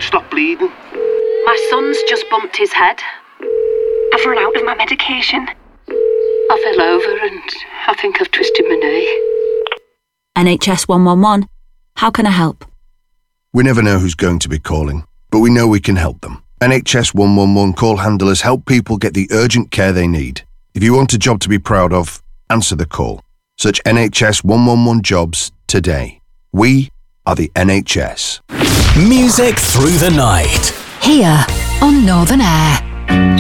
and stop bleeding. My son's just bumped his head. I've run out of my medication. I fell over and I think I've twisted my knee. NHS 111. How can I help? We never know who's going to be calling, but we know we can help them. NHS 111 call handlers help people get the urgent care they need. If you want a job to be proud of, answer the call. Search NHS 111 jobs today. We are the NHS. Music through the night. Here on Northern Air.